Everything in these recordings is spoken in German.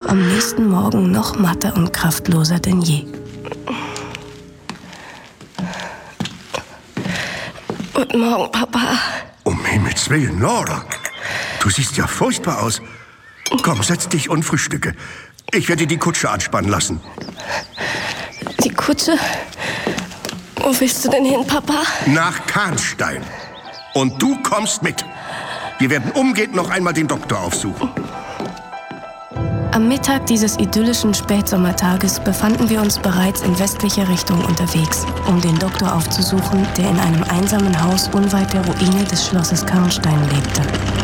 am nächsten Morgen noch matter und kraftloser denn je. Guten Morgen, Papa. Um Himmels Willen, Laura. Du siehst ja furchtbar aus. Komm, setz dich und frühstücke. Ich werde die Kutsche anspannen lassen. Die Kutsche? Wo willst du denn hin, Papa? Nach Karnstein. Und du kommst mit. Wir werden umgehend noch einmal den Doktor aufsuchen. Am Mittag dieses idyllischen Spätsommertages befanden wir uns bereits in westlicher Richtung unterwegs, um den Doktor aufzusuchen, der in einem einsamen Haus unweit der Ruine des Schlosses Karnstein lebte.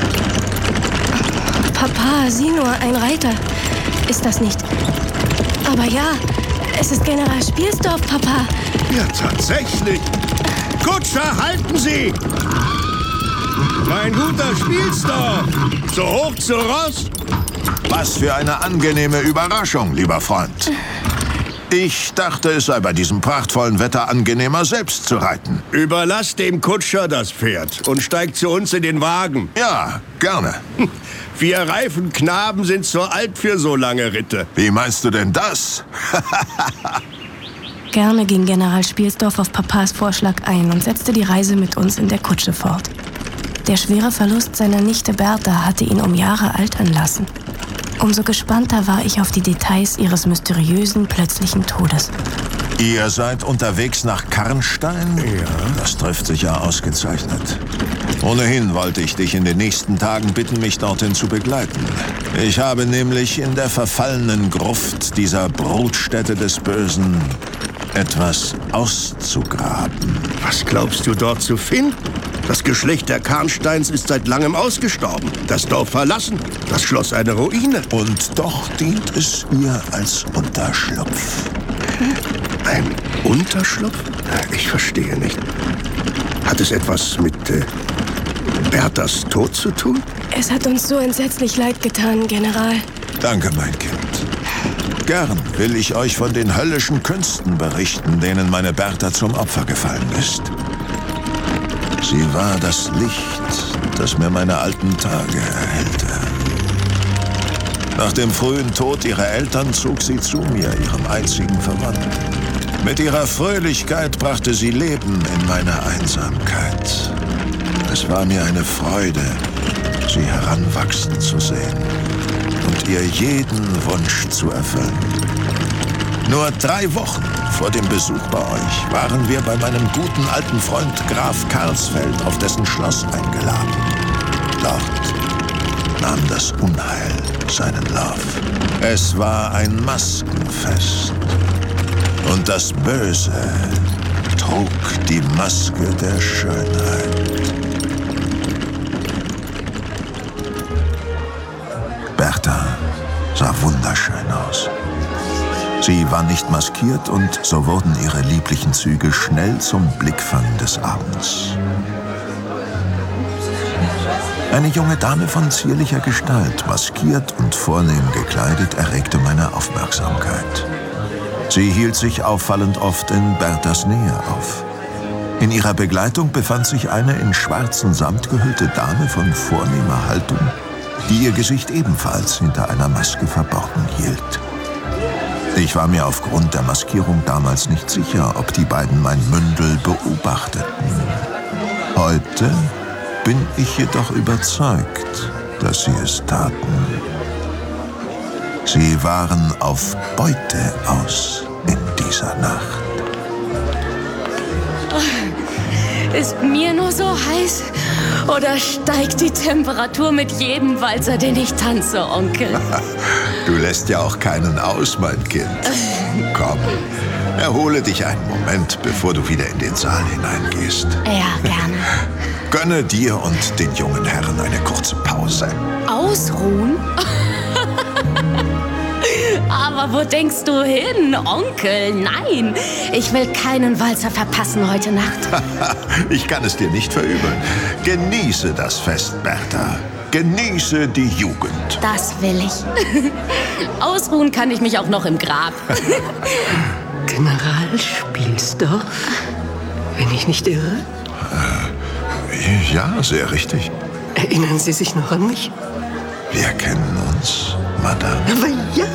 Papa, sieh nur, ein Reiter. Ist das nicht? Aber ja, es ist General Spielsdorf, Papa. Ja, tatsächlich. Kutscher, halten Sie! Mein guter Spielsdorf! So hoch zu Ross! Was für eine angenehme Überraschung, lieber Freund. Ich dachte, es sei bei diesem prachtvollen Wetter angenehmer, selbst zu reiten. Überlass dem Kutscher das Pferd und steig zu uns in den Wagen. Ja, gerne. 4 reifen Knaben sind zu alt für so lange Ritte. Wie meinst du denn das? Gerne ging General Spielsdorf auf Papas Vorschlag ein und setzte die Reise mit uns in der Kutsche fort. Der schwere Verlust seiner Nichte Bertha hatte ihn um Jahre altern lassen. Umso gespannter war ich auf die Details ihres mysteriösen, plötzlichen Todes. Ihr seid unterwegs nach Karnstein? Ja. Das trifft sich ja ausgezeichnet. Ohnehin wollte ich dich in den nächsten Tagen bitten, mich dorthin zu begleiten. Ich habe nämlich in der verfallenen Gruft dieser Brutstätte des Bösen etwas auszugraben. Was glaubst du dort zu finden? Das Geschlecht der Karnsteins ist seit langem ausgestorben. Das Dorf verlassen, das Schloss eine Ruine. Und doch dient es ihr als Unterschlupf. Ein Unterschlupf? Ich verstehe nicht. Hat es etwas mit Berthas Tod zu tun? Es hat uns so entsetzlich leid getan, General. Danke, mein Kind. Gern will ich euch von den höllischen Künsten berichten, denen meine Bertha zum Opfer gefallen ist. Sie war das Licht, das mir meine alten Tage erhellte. Nach dem frühen Tod ihrer Eltern zog sie zu mir, ihrem einzigen Verwandten. Mit ihrer Fröhlichkeit brachte sie Leben in meine Einsamkeit. Es war mir eine Freude, sie heranwachsen zu sehen und ihr jeden Wunsch zu erfüllen. Nur 3 Wochen vor dem Besuch bei euch waren wir bei meinem guten alten Freund Graf Karlsfeld auf dessen Schloss eingeladen. Dort nahm das Unheil seinen Lauf. Es war ein Maskenfest. Und das Böse trug die Maske der Schönheit. Bertha sah wunderschön aus. Sie war nicht maskiert und so wurden ihre lieblichen Züge schnell zum Blickfang des Abends. Eine junge Dame von zierlicher Gestalt, maskiert und vornehm gekleidet, erregte meine Aufmerksamkeit. Sie hielt sich auffallend oft in Berthas Nähe auf. In ihrer Begleitung befand sich eine in schwarzen Samt gehüllte Dame von vornehmer Haltung, die ihr Gesicht ebenfalls hinter einer Maske verborgen hielt. Ich war mir aufgrund der Maskierung damals nicht sicher, ob die beiden mein Mündel beobachteten. Heute bin ich jedoch überzeugt, dass sie es taten. Sie waren auf Beute aus in dieser Nacht. Ist mir nur so heiß? Oder steigt die Temperatur mit jedem Walzer, den ich tanze, Onkel? Du lässt ja auch keinen aus, mein Kind. Komm, erhole dich einen Moment, bevor du wieder in den Saal hineingehst. Ja, gerne. Gönne dir und den jungen Herren eine kurze Pause. Ausruhen? Aber wo denkst du hin, Onkel? Nein, ich will keinen Walzer verpassen heute Nacht. Ich kann es dir nicht verübeln. Genieße das Fest, Bertha. Genieße die Jugend. Das will ich. Ausruhen kann ich mich auch noch im Grab. General Spielsdorf, wenn ich nicht irre? Ja, sehr richtig. Erinnern Sie sich noch an mich? Wir kennen uns, Madame. Aber ja.